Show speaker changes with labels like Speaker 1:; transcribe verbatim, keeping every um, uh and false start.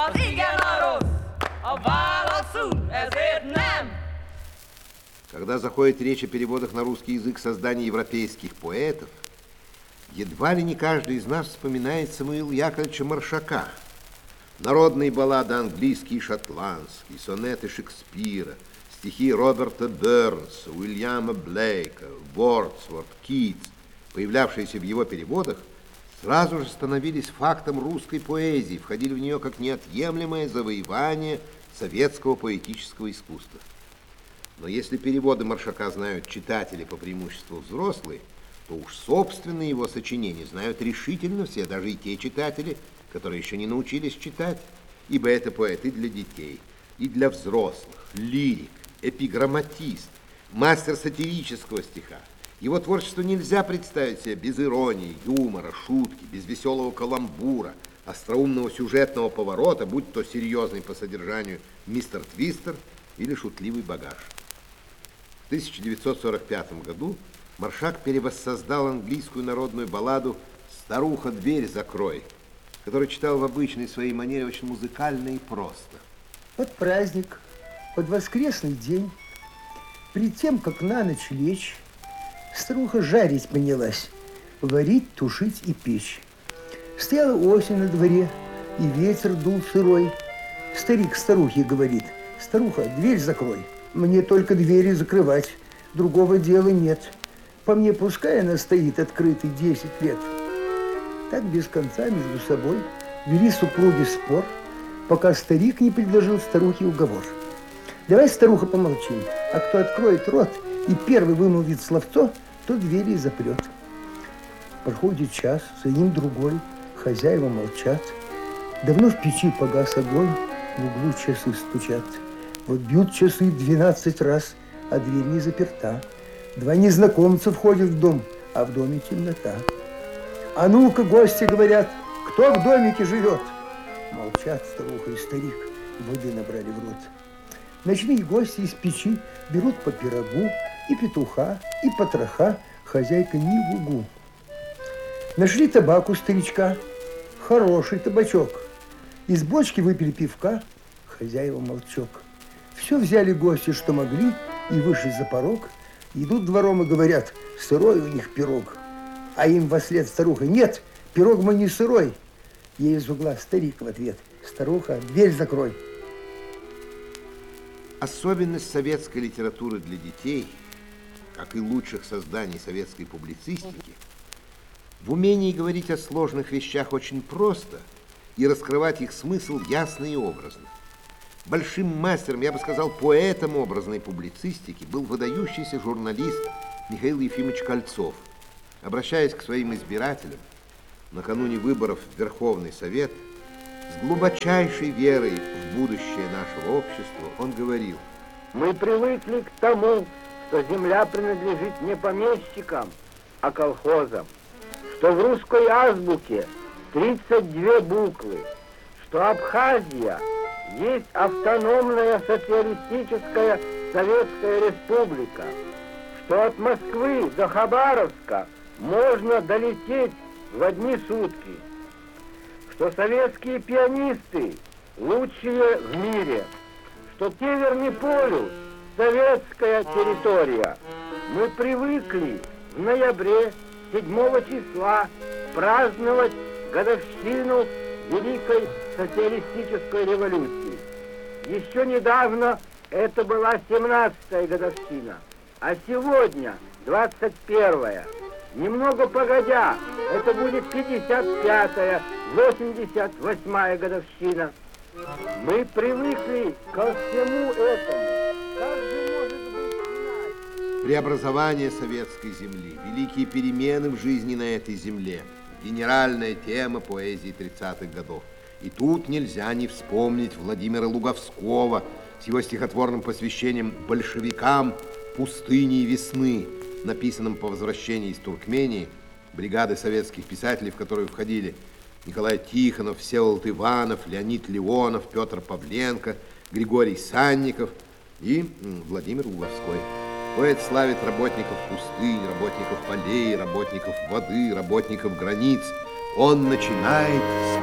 Speaker 1: Az igen a rossz, a válaszunk ezért nem.
Speaker 2: Когда заходит речь о переводах на русский язык создания европейских поэтов, едва ли не каждый из нас вспоминает Самуила Яковлевича Маршака. Народные баллады английские и шотландские, сонеты Шекспира, стихи Роберта Бернса, Уильяма Блейка, Вордсворт, Китс, появлявшиеся в его переводах, сразу же становились фактом русской поэзии, входили в нее как неотъемлемое завоевание советского поэтического искусства. Но если переводы Маршака знают читатели по преимуществу взрослые, то уж собственные его сочинения знают решительно все, даже и те читатели, которые еще не научились читать, ибо это поэт и для детей, и для взрослых, лирик, эпиграмматист, мастер сатирического стиха. Его творчество нельзя представить себе без иронии, юмора, шутки, без веселого каламбура, остроумного сюжетного поворота, будь то серьезный по содержанию мистер Твистер или шутливый багаж. В тысяча девятьсот сорок пятом году Маршак перевоссоздал английскую народную балладу «Старуха, дверь закрой», которую читал в обычной своей манере очень музыкально и просто.
Speaker 3: Под праздник, под воскресный день, перед тем, как на ночь лечь, старуха жарить понялась, варить, тушить и печь. Стояла осень на дворе, и ветер дул сырой. Старик старухе говорит: «Старуха, дверь закрой». «Мне только двери закрывать, другого дела нет. По мне пускай она стоит открытой десять лет». Так без конца между собой вели супруги спор, пока старик не предложил старухе уговор. «Давай, старуха, помолчим, а кто откроет рот и первый вымолвит словцо, то двери и запрет». Проходит час, за ним другой, хозяева молчат. Давно в печи погас огонь, в углу часы стучат. Вот бьют часы двенадцать раз, а дверь не заперта. Два незнакомца входят в дом, а в доме темнота. «А ну-ка, гости, говорят, кто в домике живет?» Молчат старуха и старик, воды набрали в рот. Ночные гости из печи берут по пирогу, и петуха, и потроха, хозяйка не в угу. Нашли табак у старичка, хороший табачок. Из бочки выпили пивка, хозяева молчок. Все взяли гости, что могли, и вышли за порог. Идут двором и говорят: сырой у них пирог. А им вослед старуха: нет, пирог мой не сырой. Ей из угла старик в ответ: старуха, дверь закрой.
Speaker 2: Особенность советской литературы для детей, как и лучших созданий советской публицистики, в умении говорить о сложных вещах очень просто и раскрывать их смысл ясно и образно. Большим мастером, я бы сказал, поэтом образной публицистики был выдающийся журналист Михаил Ефимович Кольцов. Обращаясь к своим избирателям накануне выборов в Верховный Совет, с глубочайшей верой в будущее нашего общества, он говорил:
Speaker 4: «Мы привыкли к тому, что земля принадлежит не помещикам, а колхозам, что в русской азбуке тридцать две буквы, что Абхазия есть автономная социалистическая Советская Республика, что от Москвы до Хабаровска можно долететь в одни сутки, что советские пианисты лучшие в мире, что Северный полюс – советская территория. Мы привыкли в ноябре седьмого числа праздновать годовщину Великой социалистической революции. Еще недавно это была семнадцатая годовщина, а сегодня двадцать первая. Немного погодя, это будет пятьдесят пятая, восемьдесят восьмая годовщина. Мы привыкли ко всему этому. Как же может быть иначе?
Speaker 2: Преобразование советской земли, великие перемены в жизни на этой земле – генеральная тема поэзии тридцатых годов. И тут нельзя не вспомнить Владимира Луговского с его стихотворным посвящением большевикам «Пустыни и весны», написанным по возвращении из Туркмении бригады советских писателей, в которую входили Николай Тихонов, Всеволод Иванов, Леонид Леонов, Петр Павленко, Григорий Санников и Владимир Луговской. Поэт славит работников пустынь, работников полей, работников воды, работников границ. Он начинает с